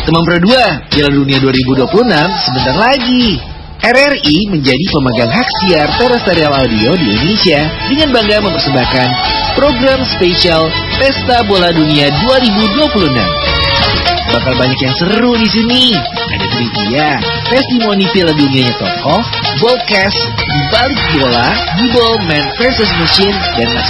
Teman Pro 2, Piala Dunia 2026 sebentar lagi. RRI menjadi pemegang hak siar terrestrial audio di Indonesia dengan bangga mempersembahkan program spesial Pesta Bola Dunia 2026. Bakal banyak yang seru di sini. Ada trivia, testimoni Piala Dunianya tokoh, ballcast, dibalik bola, Gibol Man versus Machine, dan masih